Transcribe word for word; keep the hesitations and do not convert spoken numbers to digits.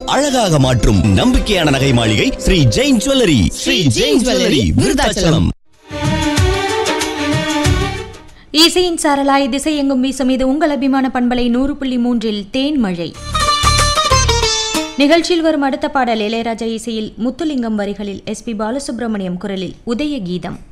அழகாக மாற்றும் நம்பிக்கையான நகை மாளிகை ஸ்ரீ ஜெயின் ஜுவல்லரி. ஸ்ரீ ஜெயின் ஜுவல்லரி, விருதாச்சலம். இசையின் சாரலாய் திசை எங்கும் வீசும் இது உங்கள் அபிமான பண்பலை நூறு புள்ளி மூன்றில் தேன் மழை நிகழ்ச்சியில் வரும் அடுத்த பாடல் இளையராஜா இசையில் முத்துலிங்கம் வரிகளில் எஸ் பி பாலசுப்ரமணியம் குரலில் உதய கீதம்.